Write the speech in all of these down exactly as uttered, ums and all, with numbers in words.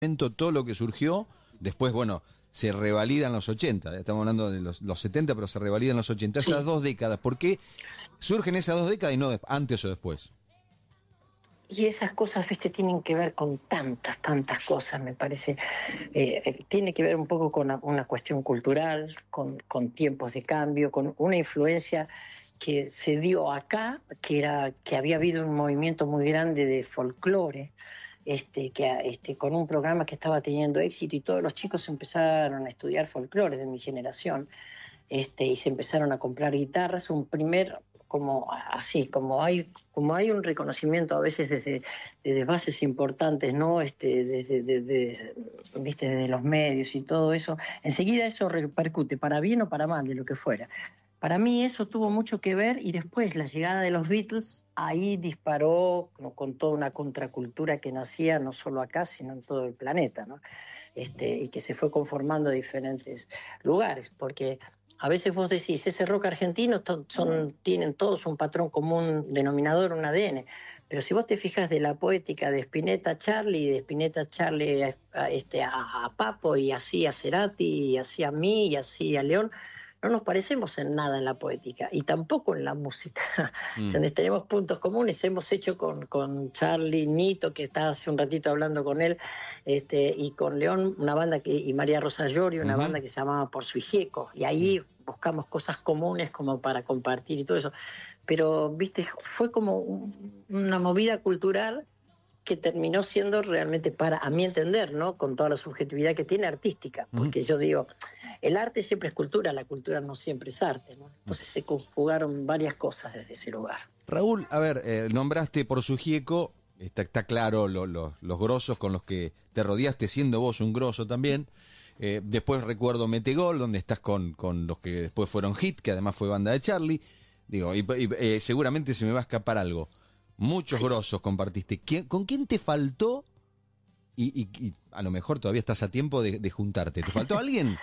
todo lo que surgió, después, bueno, se revalida en los ochenta, estamos hablando de los, los setenta, pero se revalida en los ochenta, Sí. esas dos décadas. ¿Por qué surgen esas dos décadas y no de- antes o después? Y esas cosas, viste, tienen que ver con tantas, tantas cosas, me parece. Eh, eh, tiene que ver un poco con una, una cuestión cultural, con, con tiempos de cambio, con una influencia que se dio acá, que era que había habido un movimiento muy grande de folclore, este, que, este, con un programa que estaba teniendo éxito y todos los chicos empezaron a estudiar folclore de mi generación, este, y se empezaron a comprar guitarras, un primer, como así, como hay, como hay un reconocimiento a veces desde, desde bases importantes, ¿no? Este, desde, desde, viste, desde los medios y todo eso, enseguida eso repercute, para bien o para mal, de lo que fuera. Para mí eso tuvo mucho que ver y después la llegada de los Beatles ahí disparó como con toda una contracultura que nacía no solo acá, sino en todo el planeta, ¿no? Este, y que se fue conformando a diferentes lugares, porque a veces vos decís, ese rock argentino son, tienen todos un patrón común denominador, un A D N, pero si vos te fijas de la poética de Spinetta a Charlie, de Spinetta a Charlie a, a, este, a, a Papo, y así a Cerati, y así a mí, y así a León, no nos parecemos en nada en la poética y tampoco en la música. Mm. Entonces tenemos puntos comunes. Hemos hecho con, con Charlie Nito, que está hace un ratito hablando con él, este, y con León, una banda que, y María Rosa Llori, una uh-huh. banda que se llamaba Por Suigieco. Y ahí uh-huh. buscamos cosas comunes como para compartir y todo eso. Pero, viste, fue como un, una movida cultural que terminó siendo realmente, para a mi entender, ¿no? Con toda la subjetividad que tiene, artística, porque uh-huh. yo digo, el arte siempre es cultura, la cultura no siempre es arte, ¿no? Entonces uh-huh. se conjugaron varias cosas desde ese lugar. Raúl, a ver, eh, nombraste Por Suigieco, está, está claro lo, lo, los grosos con los que te rodeaste, siendo vos un grosso también. Eh, después recuerdo Metegol, donde estás con, con los que después fueron Hit, que además fue banda de Charlie. Digo, y, y eh, seguramente se me va a escapar algo. Muchos grosos compartiste. ¿Quién, ¿Con quién te faltó? Y, y, y a lo mejor todavía estás a tiempo de, de juntarte. ¿Te faltó alguien?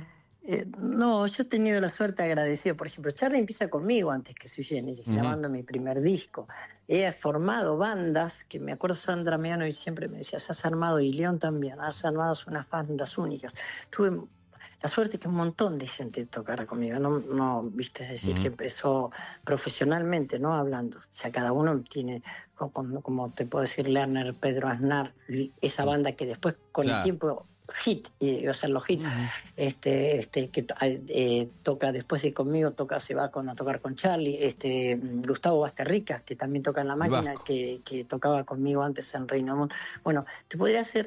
Eh, no, yo he tenido la suerte agradecida. Por ejemplo, Charlie empieza conmigo antes que Sui Generis, uh-huh. grabando mi primer disco. He formado bandas, que me acuerdo Sandra Miano y siempre me decía, has armado, y León también, has armado unas bandas únicas. Tuve la suerte que un montón de gente tocara conmigo, no, no viste, es decir, uh-huh. que empezó profesionalmente, no hablando. O sea, cada uno tiene, como, como te puedo decir, Lerner, Pedro Aznar, esa banda que después con claro. el tiempo Hit, y, o sea, los Hit, uh-huh. este, este, que eh, toca después de conmigo, toca, se va con, a tocar con Charlie, este, Gustavo Basterrica, que también toca en la máquina, que, que tocaba conmigo antes en Reino Mundo. Bueno, te podría hacer,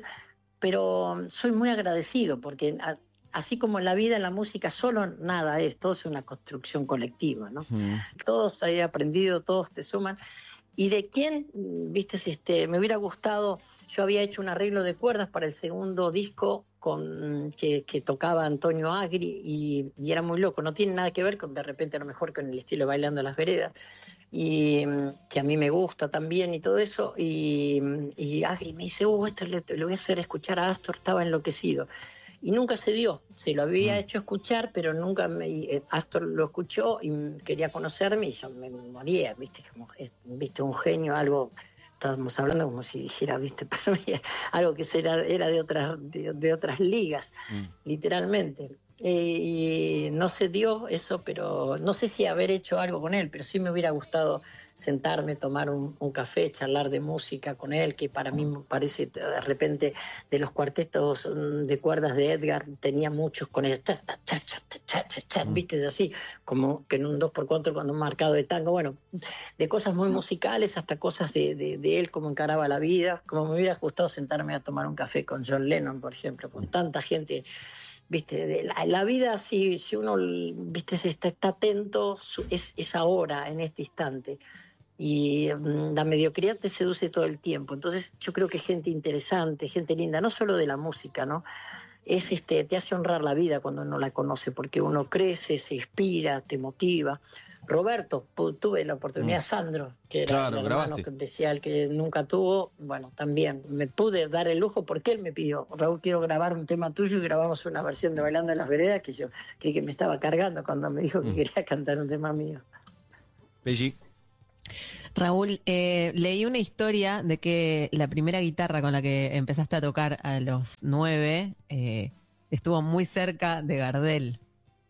pero soy muy agradecido, porque a, así como en la vida, en la música, solo nada es, todo es una construcción colectiva, ¿no? Uh-huh. Todos he aprendido, todos te suman. ¿Y de quién, viste, este, me hubiera gustado? Yo había hecho un arreglo de cuerdas para el segundo disco con que, que tocaba Antonio Agri y, y era muy loco, no tiene nada que ver con, de repente, a lo mejor con el estilo de Bailando las Veredas, y que a mí me gusta también y todo eso, y, y Agri me dice, oh, esto le, le voy a hacer escuchar a Astor, estaba enloquecido. Y nunca se dio, se lo había mm. hecho escuchar, pero nunca me, Astor lo escuchó y quería conocerme y yo me moría, viste, como, viste, un genio, algo, estábamos hablando como si dijera, viste, para mí, algo que era, era de otras, de, de otras ligas, mm. literalmente. Eh, y no se dio eso, pero no sé si haber hecho algo con él, pero sí me hubiera gustado sentarme, tomar un, un café, charlar de música con él, que para mí me parece, de repente, de los cuartetos de cuerdas de Edgar, tenía muchos con ellos, cha, cha, cha, cha, cha, cha, cha, viste, así, como que en un dos por cuatro cuando un marcado de tango, bueno, de cosas muy musicales hasta cosas de, de, de él, cómo encaraba la vida, como me hubiera gustado sentarme a tomar un café con John Lennon, por ejemplo, con tanta gente. Viste, de la, la vida, si, si uno, viste, está, está atento, es, es ahora, en este instante. Y um, la mediocridad te seduce todo el tiempo. Entonces yo creo que gente interesante, gente linda, no solo de la música, ¿no? Es este, te hace honrar la vida cuando uno la conoce, porque uno crece, se inspira, te motiva. Roberto, tuve la oportunidad, mm. Sandro, que era claro, el hermano grabaste. Que decía el que nunca tuvo, bueno, también me pude dar el lujo porque él me pidió, Raúl, quiero grabar un tema tuyo, y grabamos una versión de Bailando en las Veredas que yo que, que me estaba cargando cuando me dijo que mm. quería cantar un tema mío. Belli. Raúl, eh, leí una historia de que la primera guitarra con la que empezaste a tocar a los nueve eh, estuvo muy cerca de Gardel.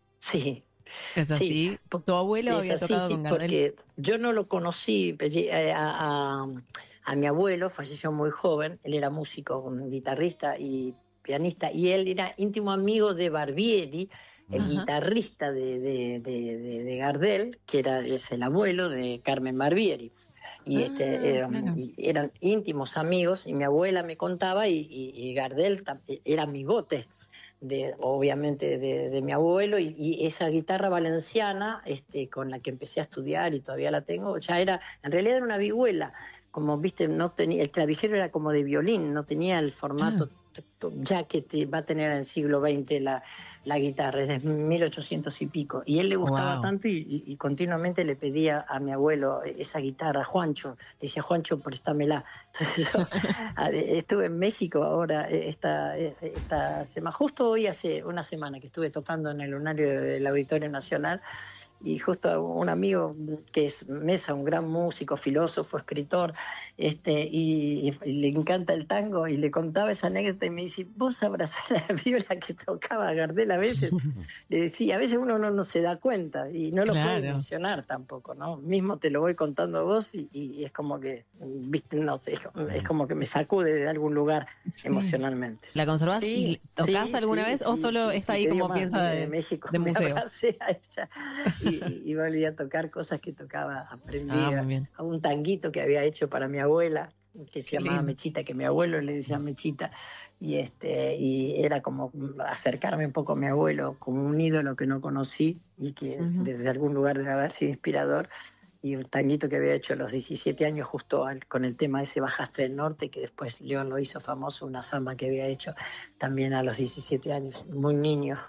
Sí. ¿Es así? Sí, ¿Tu abuelo es había así, tocado sí, con Gardel? porque yo no lo conocí, eh, a, a, a mi abuelo, falleció muy joven, él era músico, un guitarrista y pianista, y él era íntimo amigo de Barbieri, el Ajá. guitarrista de, de, de, de, de Gardel, que era, es el abuelo de Carmen Barbieri. Y, este, Ah, eh, claro. y eran íntimos amigos, y mi abuela me contaba, y, y, y Gardel era amigote. De, obviamente de, de mi abuelo, y, y esa guitarra valenciana este, con la que empecé a estudiar y todavía la tengo, ya era, en realidad era una vihuela, como viste, no tenía, el clavijero era como de violín, no tenía el formato Ah. ya que te va a tener en el siglo veinte la, la guitarra, es de mil ochocientos y pico, y él le gustaba Wow. tanto y, y, y continuamente le pedía a mi abuelo esa guitarra, Juancho, le decía, Juancho, préstamela. Entonces yo estuve en México ahora, esta, esta semana, justo hoy hace una semana que estuve tocando en el lunario del Auditorio Nacional, y justo un amigo que es Mesa, un gran músico, filósofo, escritor, este, y, y le encanta el tango, y le contaba esa anécdota y me dice, vos abrazás la viola que tocaba Gardel a veces. Le decía, a veces uno no, no se da cuenta y no lo Claro. puede mencionar tampoco, ¿no? Mismo te lo voy contando a vos y, y es como que, viste, no sé, es como que me sacude de algún lugar Sí. emocionalmente. ¿La conservás Sí, y tocás sí, alguna sí, vez o sí, solo sí, está sí, ahí te digo como más, pieza de de, México de me museo? abracé a ella y, y volví a tocar cosas que tocaba, aprendí Ah, a, muy bien. a un tanguito que había hecho para mi abuela, que se Qué llamaba lindo. Mechita, que mi abuelo le decía Mechita, y este y era como acercarme un poco a mi abuelo como un ídolo que no conocí y que Ujú. desde algún lugar debe haber sido inspirador, y un tanguito que había hecho a los diecisiete años justo al, con el tema ese Bajaste del Norte, que después León lo hizo famoso, una samba que había hecho también a los diecisiete años, muy niño.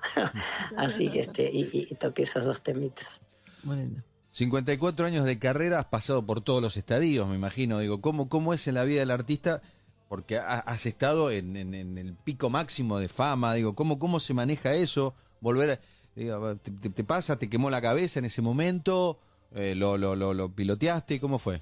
Así que este y, y, y toqué esos dos temitas. Muy lindo. cincuenta y cuatro años de carrera, has pasado por todos los estadios, me imagino. Digo, ¿cómo, cómo es en la vida del artista? Porque ha, has estado en, en, en el pico máximo de fama. Digo, ¿cómo, cómo se maneja eso? Volver, a, digo, te, te, te pasa? ¿Te quemó la cabeza en ese momento? Eh, lo, lo, lo, ¿Lo piloteaste? ¿Cómo fue?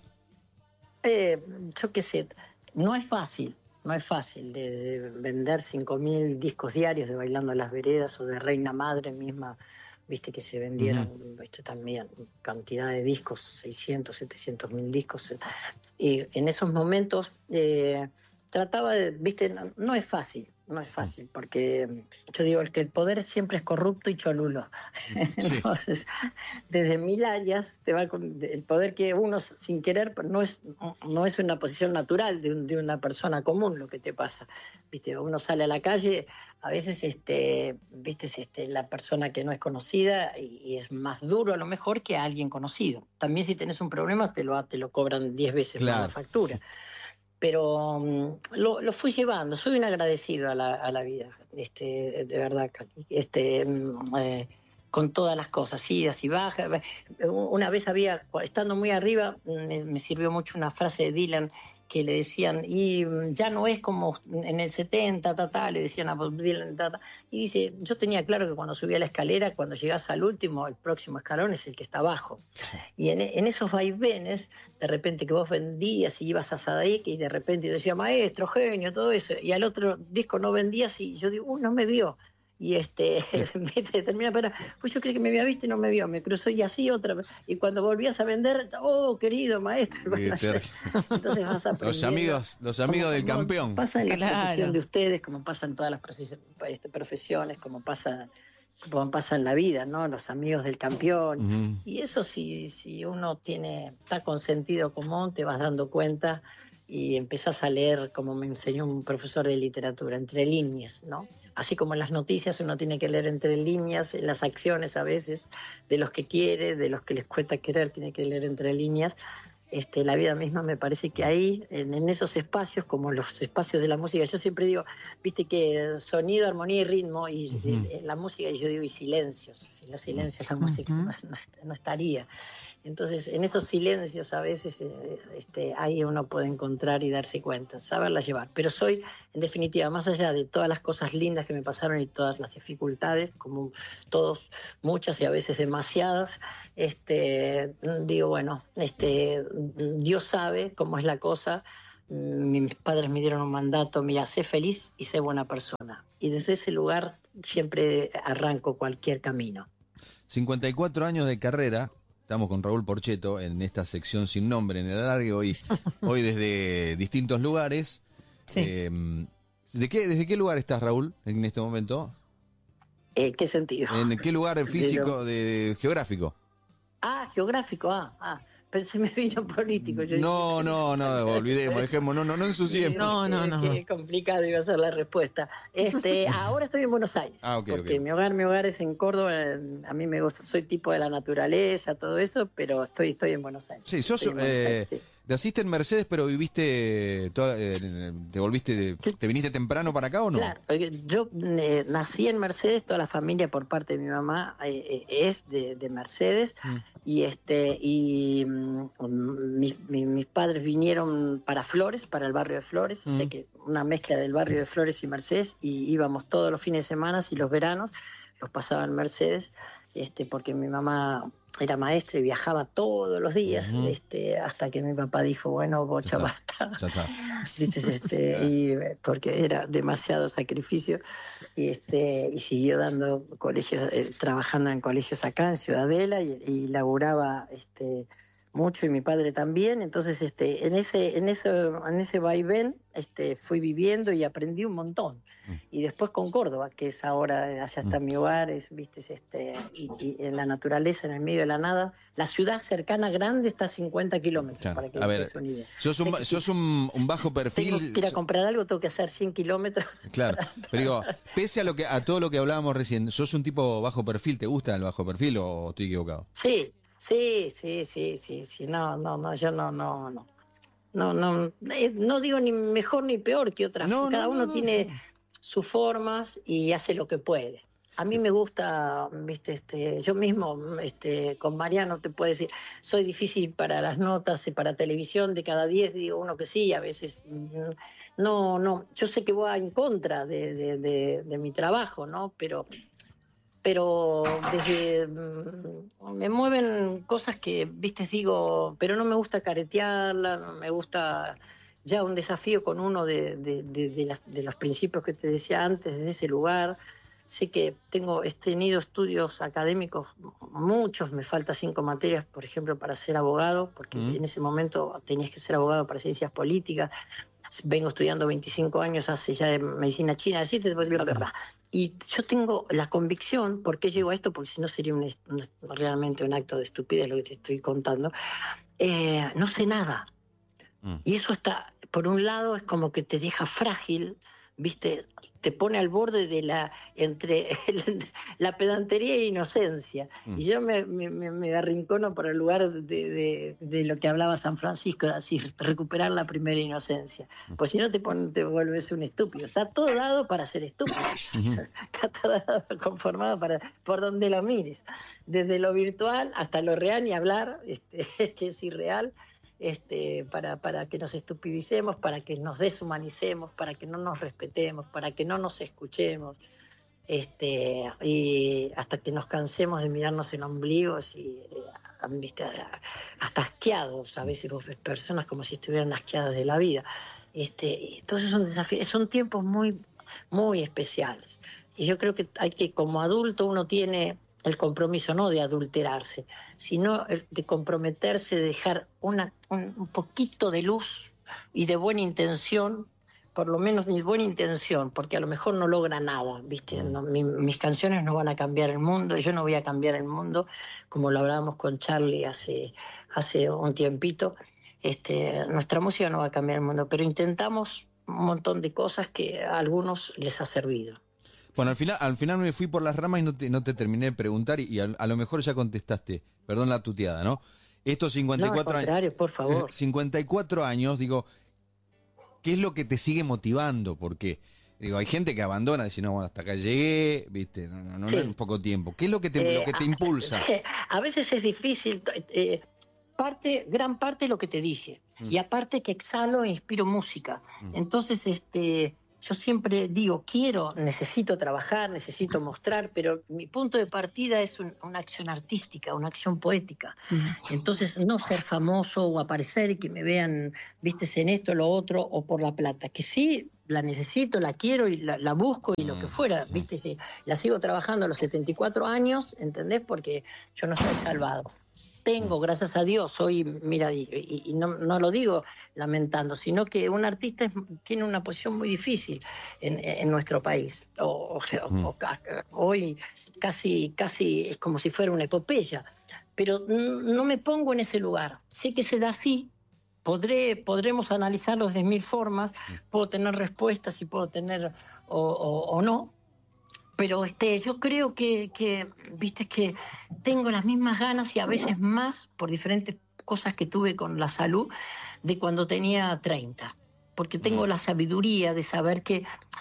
Eh, yo qué sé, no es fácil, no es fácil de, de vender cinco mil discos diarios de Bailando a las Veredas o de Reina Madre misma, viste que se vendieron, uh-huh. Viste, también cantidad de discos, seiscientos, setecientos mil discos. Y en esos momentos eh, trataba de, viste, no, no es fácil. No es fácil, porque yo digo que el poder siempre es corrupto y cholulo. Entonces, sí. Desde mil áreas, te va con, el poder que uno sin querer, no es, no es una posición natural de, un, de una persona común lo que te pasa. Viste, uno sale a la calle, a veces este, viste, este, la persona que no es conocida y, y es más duro a lo mejor que a alguien conocido. También si tenés un problema te lo, te lo cobran diez veces claro. Más la factura. Pero um, lo, lo fui llevando, soy un agradecido a la, a la vida, este, de verdad, este, eh, con todas las cosas, idas y bajas. Una vez había, estando muy arriba, me, me sirvió mucho una frase de Dylan que le decían, y ya no es como en el setenta, ta, ta, le decían a Bob Dylan, ta, ta. Y dice, yo tenía claro que cuando subía la escalera, cuando llegás al último, el próximo escalón es el que está abajo. Y en, en esos vaivenes, de repente que vos vendías y ibas a Sadaic y de repente decía, maestro, genio, todo eso, y al otro disco no vendías y yo digo, uy, no me vio. Y este, termina, pero pues yo creí que me había visto y no me vio, me cruzó y así otra vez. Y cuando volvías a vender, oh, querido maestro. Entonces vas aprendiendo. Los amigos, los amigos del campeón. Pasa en la claro. profesión de ustedes, como pasa en todas las profesiones, como pasa, como pasa en la vida, ¿no? Los amigos del campeón. Uh-huh. Y eso si, si uno tiene, está con sentido común, te vas dando cuenta y empezás a leer, como me enseñó un profesor de literatura, entre líneas, ¿no? Así como en las noticias uno tiene que leer entre líneas, en las acciones a veces, de los que quiere, de los que les cuesta querer, tiene que leer entre líneas. Este, la vida misma me parece que ahí, en, en esos espacios, como los espacios de la música, yo siempre digo, viste que sonido, armonía y ritmo, y uh-huh. eh, la música, y yo digo, y silencios, si los silencios, la música uh-huh. no, no, no estaría. Entonces, en esos silencios a veces eh, este, ahí uno puede encontrar y darse cuenta, saberla llevar. Pero soy, en definitiva, más allá de todas las cosas lindas que me pasaron y todas las dificultades, como todos, muchas y a veces demasiadas, este, digo, bueno, este, Dios sabe cómo es la cosa. Mis padres me dieron un mandato, mira, sé feliz y sé buena persona. Y desde ese lugar siempre arranco cualquier camino. cincuenta y cuatro años de carrera. Estamos con Raúl Porchetto en esta sección sin nombre en el alargue, hoy, hoy desde distintos lugares. Sí. Eh, ¿de qué, ¿Desde qué lugar estás, Raúl, en este momento? ¿En qué sentido? ¿En qué lugar físico, de, de, de geográfico? Ah, geográfico, ah, ah. Pero se me vino político. Yo no, dije, no, no, olvidemos, dejemos, no, no, no ensuciemos. No, no, no. Qué complicado iba a ser la respuesta. Este, ahora estoy en Buenos Aires. Ah, ok, porque ok. mi hogar, mi hogar es en Córdoba. A mí me gusta, soy tipo de la naturaleza, todo eso, pero estoy, estoy en Buenos Aires. Sí, sos, Estoy en Buenos eh, Aires, sí. naciste en Mercedes, pero viviste, toda, eh, te volviste, de- te viniste temprano para acá o no? Claro, oye, yo eh, nací en Mercedes, toda la familia por parte de mi mamá eh, eh, es de, de Mercedes Mm. y este y mm, mis, mi- mis padres vinieron para Flores, para el barrio de Flores, Mm. sé que una mezcla del barrio de Flores y Mercedes y íbamos todos los fines de semana y los veranos los pasaba en Mercedes, este porque mi mamá era maestra y viajaba todos los días, Ujú. este hasta que mi papá dijo, bueno, bocha, Ya basta. Ya está. ¿Viste? Este, y, eh, porque era demasiado sacrificio y este y siguió dando colegios, eh, trabajando en colegios acá en Ciudadela y, y laburaba este mucho y mi padre también. Entonces este en ese en ese en ese vaivén este fui viviendo y aprendí un montón. Y después con Córdoba, que es ahora, allá está mi hogar, es, viste, es este, y, y en la naturaleza, en el medio de la nada. La ciudad cercana grande está a cincuenta kilómetros, Claro. para que A ver, te des una idea. Sos un, Sé que sos si un, un bajo perfil. tengo que ir a comprar algo, tengo que hacer cien kilómetros. Claro, pero digo, pese a lo que a todo lo que hablábamos recién, ¿sos un tipo bajo perfil? ¿Te gusta el bajo perfil o estoy equivocado? Sí, sí, sí, sí, sí, sí, no, no, no, yo no, no, no. No, no, eh, no digo ni mejor ni peor que otras. No, no, Cada no, uno no. tiene sus formas y hace lo que puede. A mí me gusta, viste, este, yo mismo, este, con Mariano te puedo decir, soy difícil para las notas y para televisión, de cada diez digo uno que sí, a veces mm, no, no, yo sé que voy en contra de, de, de, de mi trabajo, ¿no? Pero pero desde mm, me mueven cosas que, viste, digo, pero no me gusta caretearla, no me gusta ya un desafío con uno de, de, de, de, las- de los principios que te decía antes, desde ese lugar. Sé que tengo, he tenido estudios académicos, muchos, me falta cinco materias, por ejemplo, para ser abogado, porque Mm. en ese momento tenías que ser abogado para ciencias políticas. Vengo estudiando veinticinco años, hace ya de medicina china, así, bla, bla, bla, bla. Y yo tengo la convicción, ¿por qué llego a esto? Porque si no sería un, est- un- realmente un acto de estupidez lo que te estoy contando. Eh, no sé nada. Mm. Y eso está, por un lado, es como que te deja frágil, ¿viste? Te pone al borde de la, entre el- la pedantería e inocencia. Mm. Y yo me, me, me- me arrincono por el lugar de, de- de lo que hablaba San Francisco, así, recuperar la primera inocencia. Pues si no te, pon- te vuelves un estúpido. Está todo dado para ser estúpido. Está todo dado, conformado para, por donde lo mires. Desde lo virtual hasta lo real, ni hablar, este, que es irreal. Este, para, para que nos estupidicemos, para que nos deshumanicemos, para que no nos respetemos, para que no nos escuchemos, este, y hasta que nos cansemos de mirarnos en ombligos y eh, ¿viste? Hasta asqueados, a veces vos ves personas como si estuvieran asqueadas de la vida. Este, entonces son desafíos, son tiempos muy, muy especiales. Y yo creo que hay que, como adulto, uno tiene el compromiso no de adulterarse, sino el de comprometerse, de dejar una, un, un poquito de luz y de buena intención, por lo menos de buena intención, porque a lo mejor no logra nada, ¿viste? No, mi- mis canciones no van a cambiar el mundo, yo no voy a cambiar el mundo, como lo hablábamos con Charlie hace, hace un tiempito. Este, nuestra música no va a cambiar el mundo, pero intentamos un montón de cosas que a algunos les ha servido. Bueno, al final, al final me fui por las ramas y no te, no te terminé de preguntar y, y a, a lo mejor ya contestaste. Perdón la tuteada, ¿no? Estos cincuenta y cuatro No, al años. contrario, por favor. cincuenta y cuatro años, digo, ¿qué es lo que te sigue motivando? Porque, digo, hay gente que abandona, dice, no, bueno, hasta acá llegué, viste, no, no, no, Sí. no es poco tiempo. ¿Qué es lo que te, Eh, lo que te a- impulsa? A veces es difícil, eh, parte, gran parte de lo que te dije. Mm. Y aparte que exhalo e inspiro música. Mm. Entonces, este, yo siempre digo, quiero, necesito trabajar, necesito mostrar, pero mi punto de partida es un, una acción artística, una acción poética. Mm. Entonces, no ser famoso o aparecer y que me vean, vistes, en esto, lo otro, o por la plata. Que sí, la necesito, la quiero y la, la busco y lo que fuera, viste, sí, la sigo trabajando a los setenta y cuatro años, ¿entendés? Porque yo no estoy salvado. Tengo, gracias a Dios, soy, mira, y, y, y no, no lo digo lamentando, sino que un artista es, tiene una posición muy difícil en, en nuestro país. O, o, mm. o, hoy casi, casi es como si fuera una epopeya, pero no me pongo en ese lugar. Sé que se da así. Podré, podremos analizarlo de mil formas, puedo tener respuestas y puedo tener o, o, o no, pero este, yo creo que, que, viste, que tengo las mismas ganas y a veces más por diferentes cosas que tuve con la salud de cuando tenía treinta, porque tengo la sabiduría de saber que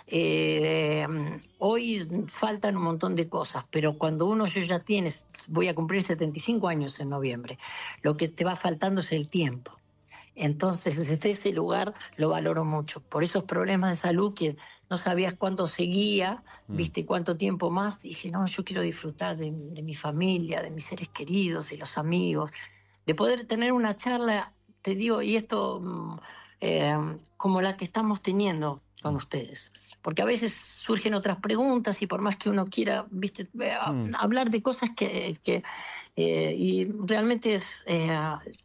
eh, hoy faltan un montón de cosas, pero cuando uno yo ya tiene, voy a cumplir setenta y cinco años en noviembre, lo que te va faltando es el tiempo. Entonces, desde ese lugar lo valoro mucho. Por esos problemas de salud que no sabías cuánto seguía, mm. viste, cuánto tiempo más, dije, no, yo quiero disfrutar de, de mi familia, de mis seres queridos, de los amigos, de poder tener una charla, te digo, y esto eh, como la que estamos teniendo con mm. ustedes. Porque a veces surgen otras preguntas y por más que uno quiera, viste, mm. hablar de cosas que... que eh, y realmente es eh,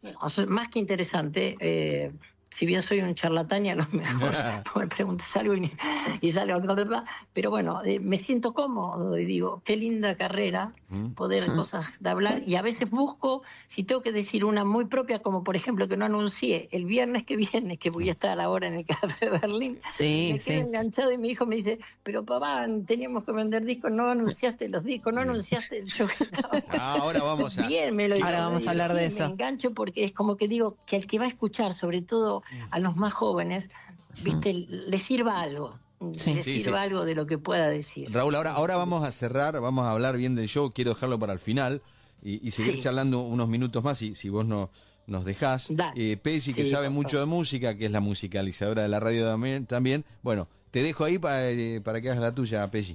más que interesante. Eh, si bien soy un charlatán y a lo mejor me preguntas algo y, y sale bla, bla, bla, pero bueno, eh, me siento cómodo y digo, qué linda carrera, poder mm. cosas de hablar, y a veces busco, si tengo que decir una muy propia, como por ejemplo que no anuncié, el viernes que viene, que voy a estar ahora en el Café Berlín, sí, me sí. quedé enganchado y mi hijo me dice, pero papá, teníamos que vender discos, no anunciaste los discos, no anunciaste el show que estaba... Ah, ahora vamos a... Bien, me lo ahora digo, vamos a hablar de me eso. Me engancho porque es como que digo, que el que va a escuchar, sobre todo a los más jóvenes, viste, le sirva algo, sí. le sí, sirva sí. algo de lo que pueda decir. Raúl, ahora, ahora vamos a cerrar, vamos a hablar bien del show, quiero dejarlo para el final y, y seguir sí. charlando unos minutos más, si, si vos no, nos dejás. Eh, Pesi, que sí, sabe mucho favor. de música, que es la musicalizadora de la radio también, también. Bueno, te dejo ahí para, eh, para que hagas la tuya, Pesi.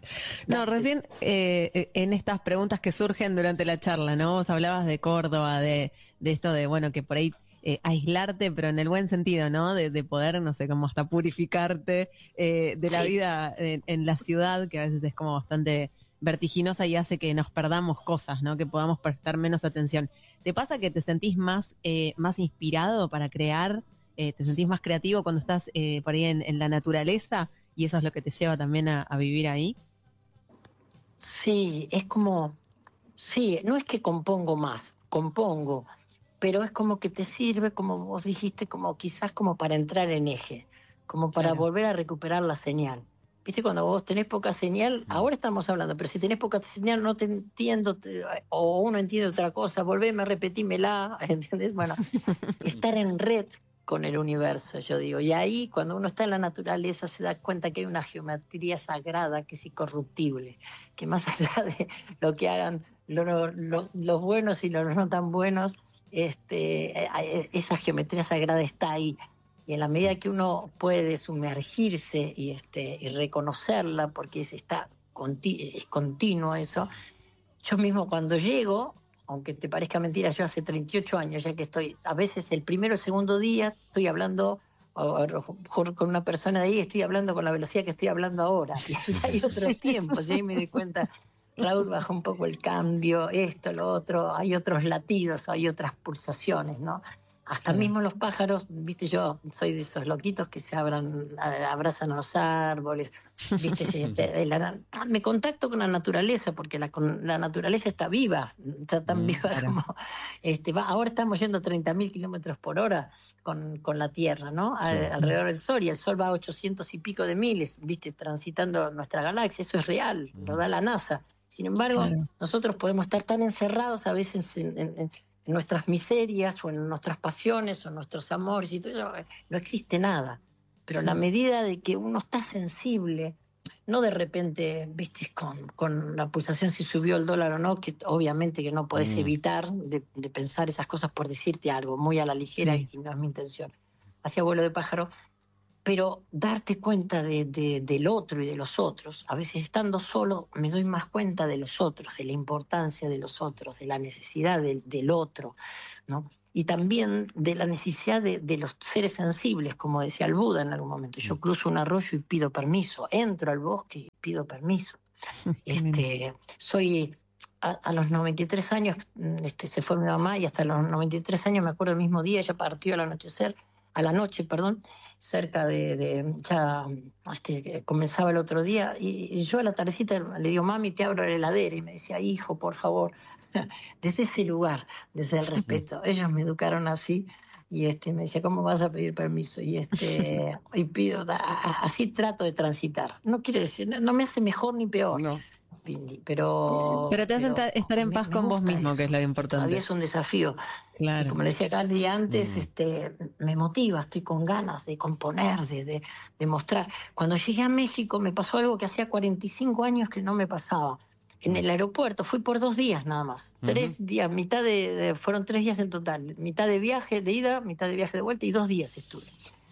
No, recién eh, en estas preguntas que surgen durante la charla, ¿no? Vos hablabas de Córdoba, de, de esto de, bueno, que por ahí eh, aislarte, pero en el buen sentido, ¿no? De, de poder, no sé, como hasta purificarte eh, de la vida en, en la ciudad, que a veces es como bastante vertiginosa y hace que nos perdamos cosas, ¿no? Que podamos prestar menos atención. ¿Te pasa que te sentís más, eh, más inspirado para crear? Eh, ¿Te sentís más creativo cuando estás eh, por ahí en, en la naturaleza? ¿Y eso es lo que te lleva también a, a vivir ahí? Sí, es como, sí, no es que compongo más, compongo, pero es como que te sirve, como vos dijiste, como quizás como para entrar en eje, como para claro. volver a recuperar la señal. Viste, cuando vos tenés poca señal, ahora estamos hablando, pero si tenés poca señal no te entiendo, te, o uno entiende otra cosa, volveme, repetímela, ¿entendés? Bueno, estar en red con el universo, yo digo. Y ahí, cuando uno está en la naturaleza, se da cuenta que hay una geometría sagrada que es incorruptible, que más allá de lo que hagan lo, lo, los buenos y los no tan buenos, este, esa geometría sagrada está ahí. Y en la medida que uno puede sumergirse y, este, y reconocerla, porque es, está, es continuo eso, yo mismo cuando llego, aunque te parezca mentira, yo hace treinta y ocho años ya que estoy, a veces el primero o segundo día estoy hablando o, o, con una persona de ahí, estoy hablando con la velocidad que estoy hablando ahora. Y hay otros tiempos, y ahí me doy cuenta, Raúl, baja un poco el cambio, esto, lo otro, hay otros latidos, hay otras pulsaciones, ¿no? Hasta mismo los pájaros, viste, yo soy de esos loquitos que se abran, abrazan a los árboles, viste, este, la, me contacto con la naturaleza, porque la, con, la naturaleza está viva, está tan mm, viva claro. como, este, va, ahora estamos yendo a treinta mil kilómetros por hora con, con la Tierra, ¿no? Sí. A, alrededor del Sol, y el Sol va a ochocientos y pico de miles, viste, transitando nuestra galaxia, eso es real, mm. lo da la NASA. Sin embargo, claro. nosotros podemos estar tan encerrados a veces en, en, en en nuestras miserias o en nuestras pasiones o en nuestros amores y todo eso, no existe nada. Pero en la medida de que uno está sensible, no de repente, viste, con, con la pulsación si subió el dólar o no, que obviamente que no podés mm. evitar de, de pensar esas cosas por decirte algo, muy a la ligera, sí. y no es mi intención. Hacía vuelo de pájaro, pero darte cuenta de, de, del otro y de los otros. A veces estando solo me doy más cuenta de los otros, de la importancia de los otros, de la necesidad del, del otro, ¿no? Y también de la necesidad de, de los seres sensibles, como decía el Buda en algún momento. Yo cruzo un arroyo y pido permiso, entro al bosque y pido permiso. este, soy... A, a los noventa y tres años este, se fue mi mamá, y hasta los noventa y tres años, me acuerdo el mismo día, ella partió al anochecer, a la noche, perdón, cerca de, de ya este, comenzaba el otro día, y, y yo a la tardecita le digo, mami, te abro la heladera, y me decía, hijo, por favor, desde ese lugar, desde el respeto. Ellos me educaron así, y este, me decía, ¿cómo vas a pedir permiso? Y este, y pido, a, a, así trato de transitar. No quiere decir, no, no me hace mejor ni peor. No. Pero, pero te hacen pero estar en me, paz me con vos mismo, eso, que es lo importante. Todavía es un desafío. Claro. Y como le decía Carly antes, mm. este, me motiva, estoy con ganas de componer, de, de, de mostrar. Cuando llegué a México me pasó algo que hacía cuarenta y cinco años que no me pasaba. En el aeropuerto, fui por dos días nada más. Uh-huh. Tres días, mitad de, de, fueron tres días en total. Mitad de viaje de ida, mitad de viaje de vuelta, y dos días estuve.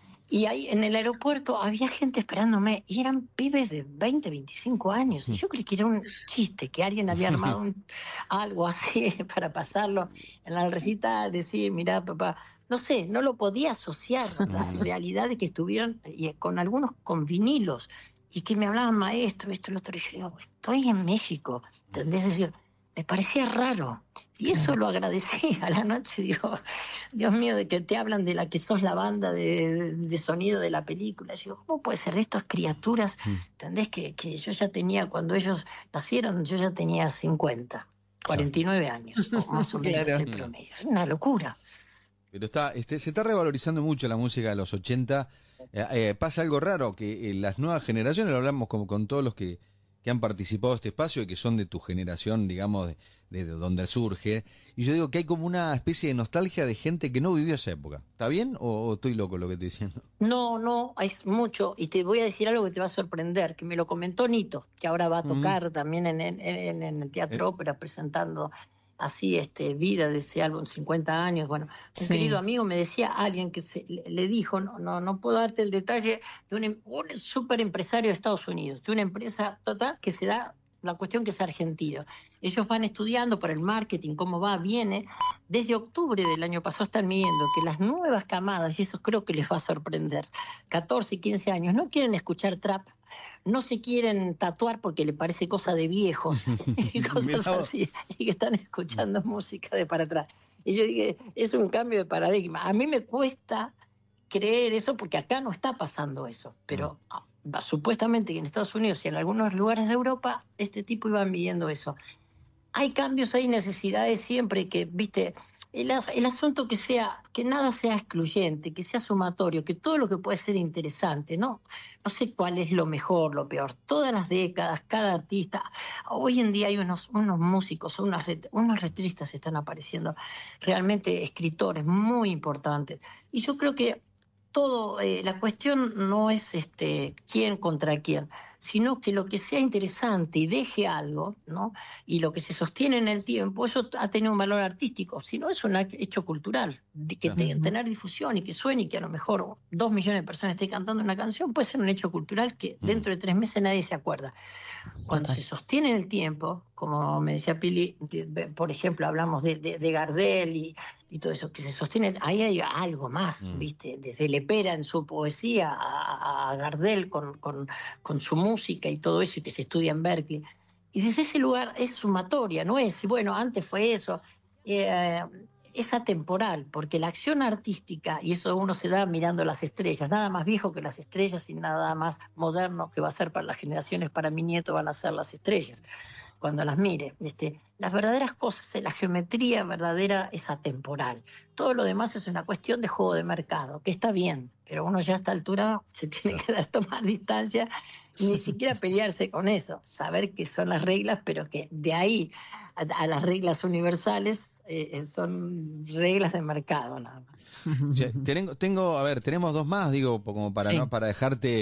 Y ahí en el aeropuerto había gente esperándome, y eran pibes de veinte, veinticinco años. Y yo creí que era un chiste, que alguien había armado un, algo así para pasarlo en la recital, decir, mirá, papá, no sé, no lo podía asociar a la realidad de que estuvieron, y con algunos con vinilos, y que me hablaban maestro, esto, lo otro. Y yo digo, estoy en México, ¿entendés? Es decir, me parecía raro. Y eso lo agradecí a la noche. Digo, Dios mío, de que te hablan de la que sos la banda de, de sonido de la película. Yo digo, ¿cómo puede ser de estas criaturas? ¿Entendés? Que, que yo ya tenía, cuando ellos nacieron, yo ya tenía cincuenta, cuarenta y nueve años, o más o menos claro. el promedio. Es una locura. Pero está, este, se está revalorizando mucho la música de los ochenta. Eh, eh, pasa algo raro, que eh, las nuevas generaciones, lo hablamos como con todos los que, que han participado de este espacio y que son de tu generación, digamos, de, de, de donde surge, y yo digo que hay como una especie de nostalgia de gente que no vivió esa época. ¿Está bien o, o estoy loco lo que estoy diciendo? No, no, es mucho, y te voy a decir algo que te va a sorprender, que me lo comentó Nito, que ahora va a tocar mm. también en, en, en, en el Teatro eh. Ópera presentando así este vida de ese álbum, cincuenta años. Bueno, un sí. querido amigo me decía, alguien que se, le dijo, no, no, no puedo darte el detalle, de un, un super empresario de Estados Unidos, de una empresa total que se da, la cuestión que es argentino. Ellos van estudiando para el marketing, cómo va, viene. Desde octubre del año pasado están midiendo que las nuevas camadas, y eso creo que les va a sorprender, catorce y quince años, no quieren escuchar trap, no se quieren tatuar porque le parece cosa de viejos y cosas así, y que están escuchando música de para atrás. Y yo dije, es un cambio de paradigma. A mí me cuesta creer eso porque acá no está pasando eso, pero no. supuestamente en Estados Unidos y en algunos lugares de Europa este tipo iban midiendo eso. Hay cambios, hay necesidades siempre que, viste, el, el asunto que sea, que nada sea excluyente, que sea sumatorio, que todo lo que puede ser interesante, ¿no? No sé cuál es lo mejor, lo peor. Todas las décadas, cada artista. Hoy en día hay unos, unos músicos, unos, unos letristas están apareciendo, realmente escritores muy importantes. Y yo creo que todo, eh, la cuestión no es este quién contra quién, sino que lo que sea interesante y deje algo, ¿no? Y lo que se sostiene en el tiempo, eso ha tenido un valor artístico, si no es un hecho cultural, de que te, tener difusión y que suene y que a lo mejor dos millones de personas estén cantando una canción, puede ser un hecho cultural que dentro de tres meses nadie se acuerda. Cuando se sostiene en el tiempo, como me decía Pili, de, de, por ejemplo, hablamos de, de, de Gardel y, y todo eso, que se sostiene, ahí hay algo más, mm. ¿viste? Desde Lepera en su poesía a, a Gardel con, con, con su música y todo eso, y que se estudia en Berkeley. Y desde ese lugar es sumatoria, no es, bueno, antes fue eso, eh, es atemporal, porque la acción artística, y eso uno se da mirando las estrellas, nada más viejo que las estrellas y nada más moderno que va a ser para las generaciones, para mi nieto van a ser las estrellas, cuando las mire. Este, las verdaderas cosas, la geometría verdadera es atemporal. Todo lo demás es una cuestión de juego de mercado, que está bien, pero uno ya a esta altura se tiene que dar tomar distancia, ni siquiera pelearse con eso, saber que son las reglas, pero que de ahí a, a las reglas universales eh, son reglas de mercado nada más. O sea, tengo, tengo, a ver, tenemos dos más, digo, como para sí. no para dejarte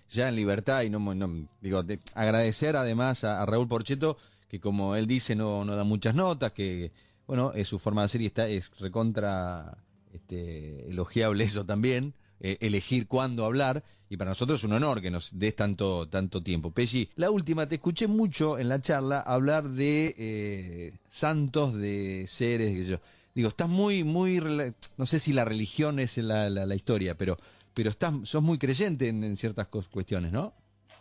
ya en libertad, y no, no digo, de, agradecer además a, a Raúl Porchetto, que como él dice, no, no da muchas notas, que bueno, es su forma de hacer y está, es recontra este, elogiable eso también, eh, elegir cuándo hablar, y para nosotros es un honor que nos des tanto, tanto tiempo. Pelli, la última, te escuché mucho en la charla hablar de eh, santos, de seres, que yo. Digo, estás muy, muy, no sé si la religión es la, la, la historia, pero, pero estás, sos muy creyente en, en ciertas cuestiones, ¿no?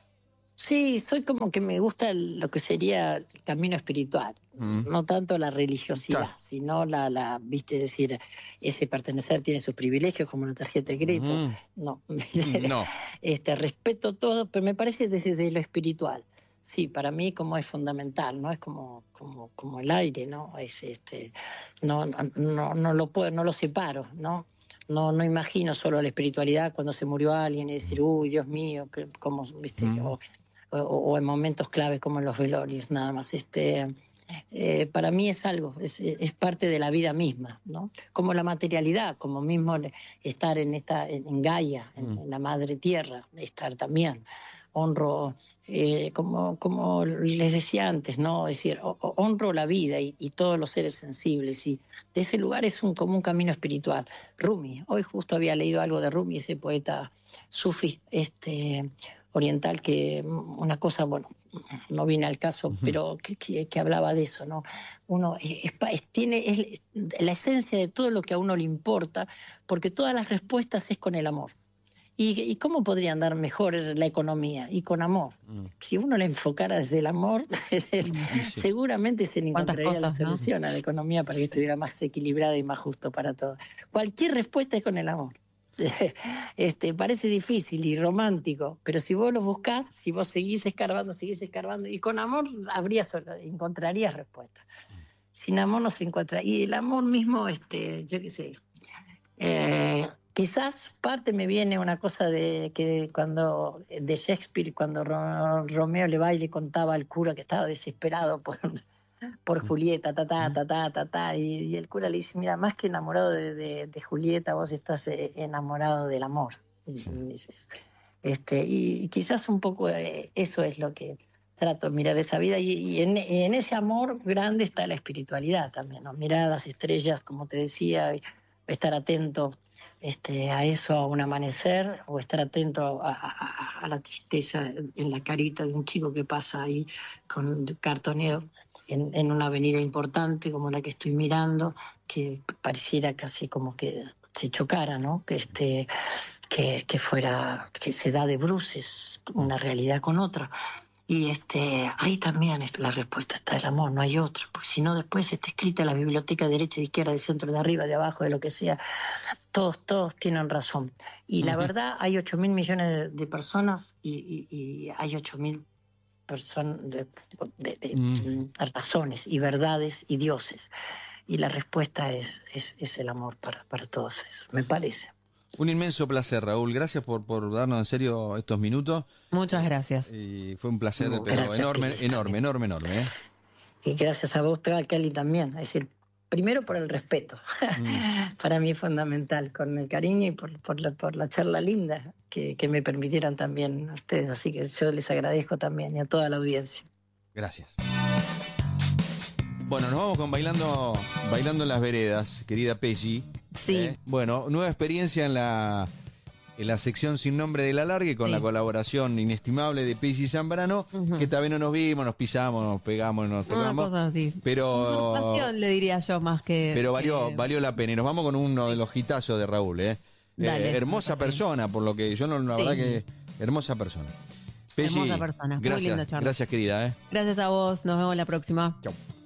Sí, soy como que me gusta lo que sería el camino espiritual, mm. no tanto la religiosidad, claro. sino la, la, viste, decir, ese pertenecer tiene sus privilegios como una tarjeta de crédito. Mm. No, no. este, respeto todo, pero me parece desde, desde lo espiritual. Sí, para mí como es fundamental, ¿no? Es como, como, como el aire, ¿no? Es este, no, no, no lo puedo, no lo separo, ¿no? No, no imagino solo la espiritualidad cuando se murió alguien y decir, uy, Dios mío, que, como, viste, mm. o, o, o en momentos claves como en los velorios, nada más. Este, eh, para mí es algo, es, es parte de la vida misma, ¿no? Como la materialidad, como mismo estar en esta, en, en Gaia, en, mm. en la madre tierra, estar también. Honro, eh, como, como les decía antes, ¿no? Es decir, honro la vida y, y todos los seres sensibles, y de ese lugar es un, como un camino espiritual. Rumi, hoy justo había leído algo de Rumi, ese poeta sufi este, oriental, que una cosa, bueno, no viene al caso, uh-huh. pero que, que, que hablaba de eso, ¿no? Uno es, es, tiene es la esencia de todo lo que a uno le importa, porque todas las respuestas es con el amor. ¿Y, ¿Y cómo podría andar mejor la economía? Y con amor. Mm. Si uno la enfocara desde el amor, sí. seguramente se le encontraría cosas, la solución, ¿no?, a la economía para que estuviera más equilibrada y más justo para todos. Cualquier respuesta es con el amor. Este, parece difícil y romántico, pero si vos lo buscás, si vos seguís escarbando, seguís escarbando, y con amor habrías, encontrarías respuestas. Sin amor no se encuentra. Y el amor mismo, este, yo qué sé... Eh, Quizás parte me viene una cosa de que cuando de Shakespeare, cuando Romeo le va y le contaba al cura que estaba desesperado por, por Julieta, ta, ta, ta, ta, ta, ta, y, y el cura le dice, mira, más que enamorado de, de, de Julieta, vos estás enamorado del amor. Y, este, y quizás un poco eso es lo que trato de mirar esa vida, y, y en, en ese amor grande está la espiritualidad también, ¿no? Mirar las estrellas, como te decía, estar atento Este, a eso, a un amanecer, o estar atento a, a, a la tristeza en la carita de un chico que pasa ahí con cartoneo en, en una avenida importante como la que estoy mirando, que pareciera casi como que se chocara, ¿no? Que, este, que, que fuera, que se da de bruces una realidad con otra. Y este, ahí también es, la respuesta está el amor, no hay otra, porque si no después está escrita en la biblioteca de derecha, de izquierda, de centro, de arriba, de abajo, de lo que sea, todos, todos tienen razón. Y la uh-huh. verdad, hay ocho mil millones de, de personas y, y, y hay ocho mil personas de, de, de uh-huh. razones y verdades y dioses. Y la respuesta es, es, es el amor para, para todos eso, me parece. Un inmenso placer, Raúl. Gracias por, por darnos en serio estos minutos. Muchas gracias. Y fue un placer, no, pero enorme, enorme, enorme, enorme, ¿eh? Y gracias a vos, Kelly, también. Es decir, primero por el respeto. Mm. Para mí es fundamental, con el cariño y por, por, la, por la charla linda que, que me permitieran también a ustedes. Así que yo les agradezco también y a toda la audiencia. Gracias. Bueno, nos vamos con Bailando, Bailando en las Veredas, querida Pelli. Sí. ¿Eh? Bueno, nueva experiencia en la, en la sección Sin Nombre del Alargue, con sí. la colaboración inestimable de Pelli Zambrano, uh-huh. que esta vez no nos vimos, nos pisamos, nos pegamos, nos tocamos. Una cosa así. Pero, usurpación, le diría yo, más que... Pero valió, que... valió la pena. Y nos vamos con uno sí. de los hitazos de Raúl, ¿eh? Dale, eh hermosa persona, por lo que yo no, la sí. verdad que... Hermosa persona. Pelli, hermosa persona. Gracias, muy linda charla. Gracias, querida, ¿eh? Gracias a vos, nos vemos la próxima. Chau.